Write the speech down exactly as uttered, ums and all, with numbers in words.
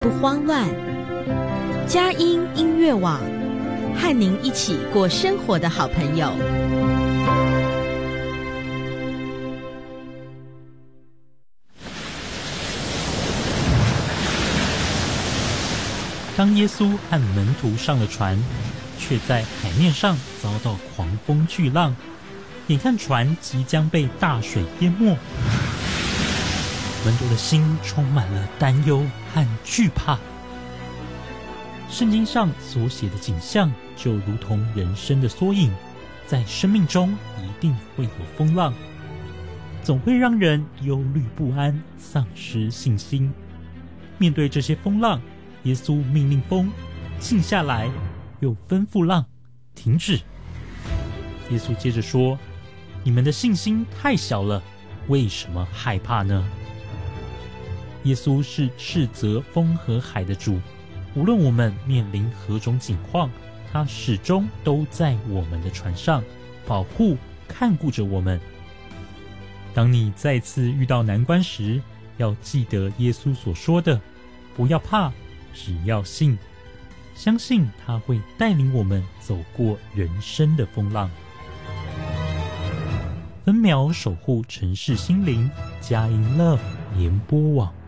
不慌乱。佳音音乐网，和您一起过生活的好朋友。 当耶稣和门徒上了船，却在海面上遭到狂风巨浪，眼看船即将被大水淹没，门徒的心充满了担忧和惧怕。圣经上所写的景象就如同人生的缩影，在生命中一定会有风浪，总会让人忧虑不安，丧失信心。面对这些风浪，耶稣命令风静下来，又吩咐浪停止。耶稣接着说：你们的信心太小了，为什么害怕呢？耶稣是斥责风和海的主，无论我们面临何种境况，他始终都在我们的船上，保护看顾着我们。当你再次遇到难关时，要记得耶稣所说的，不要怕，只要信，相信他会带领我们走过人生的风浪。分秒守护城市心灵，佳音 Love 联播网。